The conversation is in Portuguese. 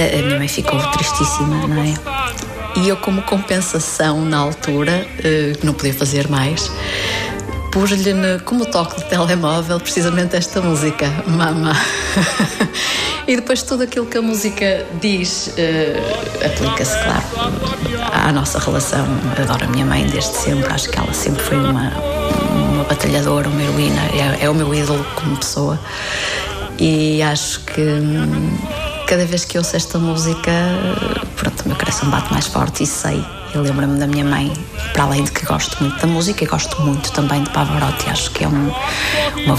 A minha mãe ficou tristíssima, não é? E eu, como compensação na altura, que não podia fazer mais, pus-lhe como toque de telemóvel precisamente esta música, Mama. E depois tudo aquilo que a música diz aplica-se, claro, à nossa relação. Adoro a minha mãe desde sempre, acho que ela sempre foi uma batalhadora, uma heroína, é o meu ídolo como pessoa. E acho que cada vez que ouço esta música, pronto, o meu coração bate mais forte e sei. Eu lembro-me da minha mãe, para além de que gosto muito da música, e gosto muito também de Pavarotti. Acho que é uma